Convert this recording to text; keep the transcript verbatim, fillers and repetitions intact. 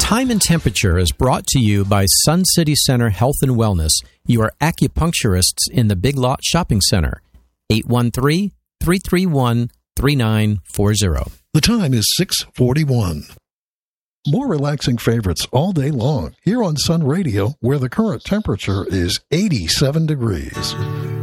Time and Temperature is brought to you by Sun City Center Health and Wellness, your acupuncturists in the Big Lot Shopping Center. eight one three, three three one, three nine four zero. The time is six forty-one. More relaxing favorites all day long here on Sun Radio, where the current temperature is eighty-seven degrees.